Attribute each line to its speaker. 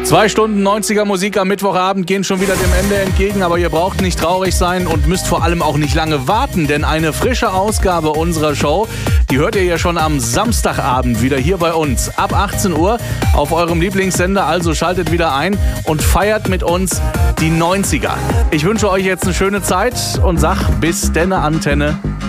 Speaker 1: 2 Stunden 90er Musik am Mittwochabend gehen schon wieder dem Ende entgegen, aber ihr braucht nicht traurig sein und müsst vor allem auch nicht lange warten, denn eine frische Ausgabe unserer Show, die hört ihr ja schon am Samstagabend wieder hier bei uns ab 18 Uhr auf eurem Lieblingssender, also schaltet wieder ein und feiert mit uns die 90er. Ich wünsche euch jetzt eine schöne Zeit und sag bis denne Antenne.